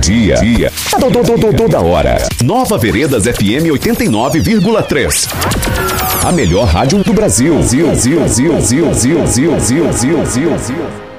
dia. Toda hora. Nova Veredas FM 89,3. A melhor rádio do Brasil. Zil.